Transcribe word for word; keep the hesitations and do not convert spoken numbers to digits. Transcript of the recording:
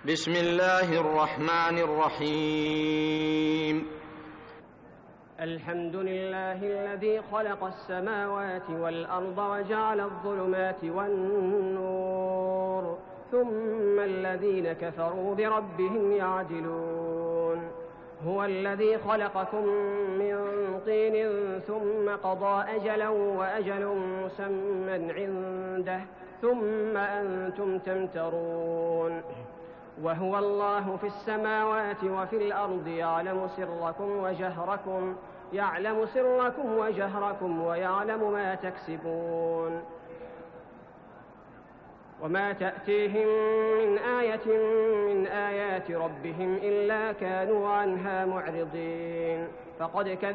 بسم الله الرحمن الرحيم. الحمد لله الذي خلق السماوات والأرض وجعل الظلمات والنور ثم الذين كفروا بربهم يعدلون. هو الذي خلقكم من طين ثم قضى أجلا وأجل مسمى عنده ثم أنتم تمترون. وهو الله في السماوات وفي الأرض يعلم سركم وجهركم يعلم سركم وجهركم ويعلم ما تكسبون. وما تأتيهم من آية من آيات ربهم إلا كانوا عنها معرضين. فقد كذبوا